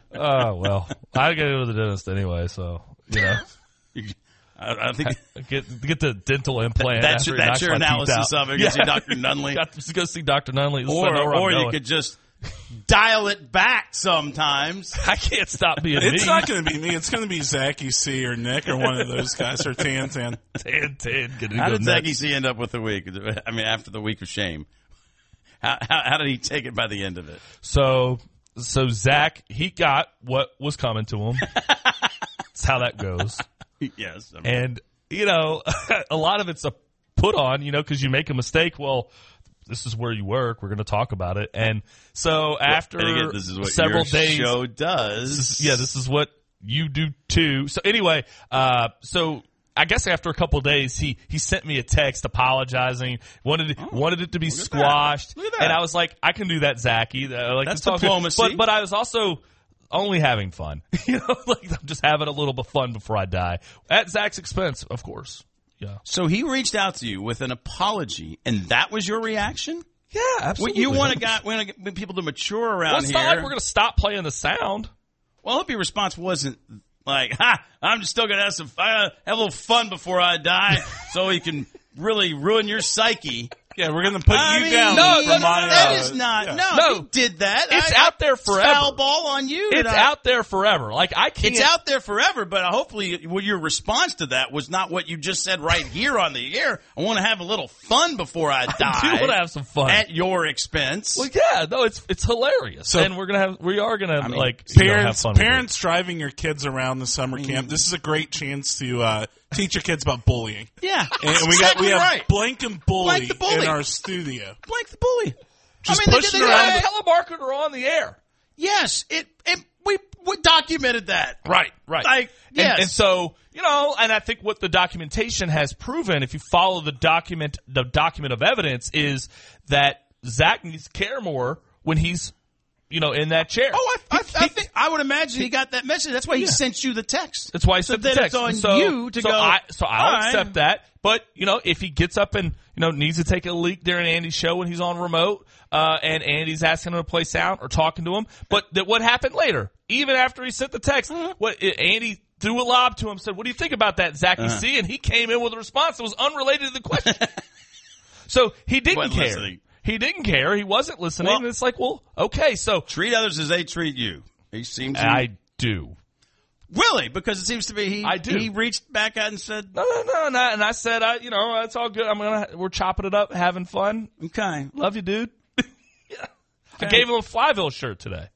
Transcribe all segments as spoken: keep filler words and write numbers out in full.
Oh, well, I got to go to the dentist anyway, so, you know. I, I think get get the dental implant. That's, after that's your analysis of it. You yeah. see Doctor Nunley. Got to go see Doctor Nunley. Or, or you could just dial it back sometimes. I can't stop being It's me. not going to be me. It's going to be Zachy C or Nick or one of those guys or Tan Tan. Tan Tan. How did Zachy C end up with the week? I mean, after the week of shame. How, how, how did he take it by the end of it? So, so Zach, he got what was coming to him. That's how that goes. Yes. I mean. And, you know, a lot of it's a put on, you know, because you make a mistake. Well, this is where you work. We're going to talk about it. And so after and again, this is what several your days. show does. This is, yeah, this is what you do too. So anyway, uh, so I guess after a couple of days, he, he sent me a text apologizing, wanted it, oh, wanted it to be look at squashed. that. Look at that. And I was like, I can do that, Zachy. Uh, like, That's it's all good. diplomacy. But, but I was also only having fun. You know, like I'm just having a little bit of fun before I die. At Zach's expense, of course. Yeah. So he reached out to you with an apology, and that was your reaction? Yeah, absolutely. You want to get, want to get people to mature around well, it's here. not like we're going to stop playing the sound. Well, I hope your response wasn't like, ha, I'm just still going to have some uh, have a little fun before I die so he can really ruin your psyche. Yeah, we're going to put I you mean, down. no, for no, my, that uh, is not. yeah. No, No. he did that. It's I, out there forever. Foul ball on you. It's and I- out there forever. Like, I can't. It's out there forever, but hopefully well, your response to that was not what you just said right here on the air. I want to have a little fun before I die. I do want to have some fun. At your expense. Well, yeah, no, it's it's hilarious, So- and we're gonna have we are gonna I mean, like you know, have Parents, fun with parents driving your kids around the summer camp. This is a great chance to uh, teach your kids about bullying. Yeah. And that's we got exactly we have right. Blank and Bully, Blank the Bully. in our studio. Blank the bully. Just I mean, they pushing did- they around. did- it. Telemarketer on the air. Yes, it, it we, we documented that. Right, right. Like, And- yes. and, so you know, and I think what the documentation has proven, if you follow the document, the document of evidence, is that Zach needs to care more when he's, you know, in that chair. Oh, I, I, He- I he- think I would imagine he got that message. That's why he Yeah. sent you the text. That's why he so sent the then text. it's on so, you to so go. I, so I'll all right. accept that. But you know, if he gets up and you know needs to take a leak during Andy's show when he's on remote, uh, and Andy's asking him to play sound or talking to him, but that what happened later, even after he sent the text, Uh-huh. what Andy threw a lob to him, said, "What do you think about that, Zachy Uh-huh. C?" And he came in with a response that was unrelated to the question. So he didn't Wasn't care. listening. He didn't care. He wasn't listening. Well- and it's like, well, okay, so Treat others as they treat you. He seems to I do. really because it seems to be he. I do. He reached back out and said, No, no, no, no. And I said, I, you know, it's all good. I'm gonna, we're chopping it up, having fun. "Okay, Love you, dude." Yeah. I gave him a Flyville shirt today.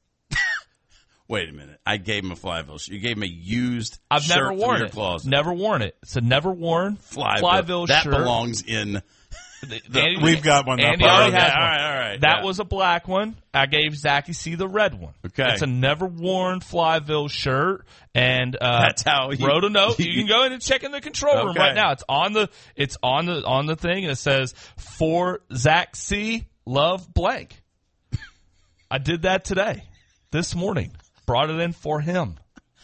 wait a minute. I gave him a Flyville shirt. You gave him a used I've shirt never from worn your it. closet. Never worn it. It's a never worn Flyville, Flyville that shirt. belongs in. Andy- We've got one up Andy already. already has Okay, one. all right, all right. That Yeah. was a black one. I gave Zachy C the red one. Okay. It's a never worn Flyville shirt, and uh, That's how he- wrote a note. You can go in and check in the control room Okay. right now. It's on the it's on the on the thing, and it says for Zach C. Love blank. I did that today, this morning. Brought it in for him.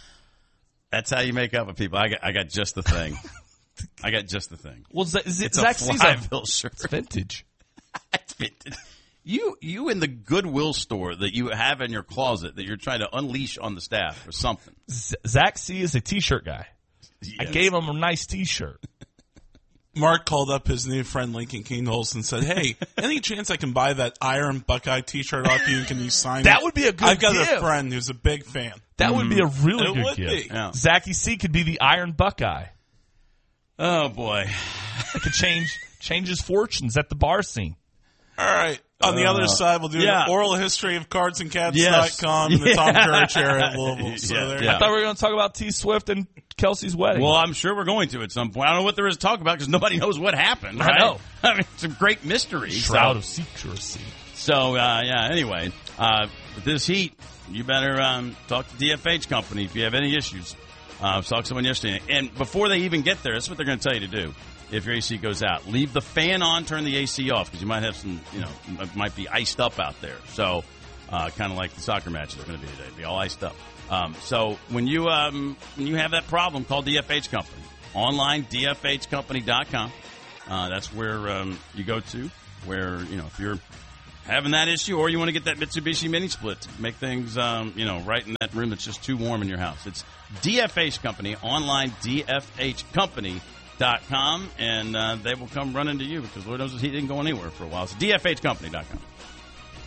That's how you make up with people. I got, I got just the thing. I got just the thing. Well, Z- Z- It's Zach a C's Flyville shirt. It's vintage. It's vintage. You, you in the Goodwill store that you have in your closet that you're trying to unleash on the staff or something. Z- Zach C is a T-shirt guy. I Yes. gave him a nice T-shirt. Mark called up his new friend Lincoln Kingholes and said, "Hey, any chance I can buy that Iron Buckeye T-shirt off you? And can you sign That it?" would be a good I've got gift. a friend who's a big fan. That would be a really It good would gift. be. Yeah. Zachy C could be the Iron Buckeye. Oh boy. It could change change his fortunes at the bar scene. All right. On the other side, we'll do yeah. an oral history of cards and cats Yes. dot com and the Tom Kerr chair at Louisville. So Yeah, there yeah. I thought we were going to talk about T Swift and Kelsey's wedding. Well, I'm sure we're going to at some point. I don't know what there is to talk about because nobody knows what happened. I Right? know. I mean, it's a great mystery. Shroud so, of secrecy. So, uh, yeah, anyway, uh, with this heat, you better um, talk to D F H Company if you have any issues. Uh, I was talking to someone yesterday, and before they even get there, that's what they're going to tell you to do. If your A C goes out, leave the fan on, turn the A C off because you might have some, you know, it might be iced up out there. So, uh, kind of like the soccer matches are going to be today, be all iced up. Um, so when you um, when you have that problem, call D F H Company online, D F H company dot com. Uh, that's where um, you go to. Where you know if you're having that issue, or you want to get that Mitsubishi Mini Split to make things, um, you know, right in that room that's just too warm in your house. It's D F H Company, online, D F H company dot com, and uh, they will come running to you because Lord knows he didn't go anywhere for a while. It's D F H company dot com.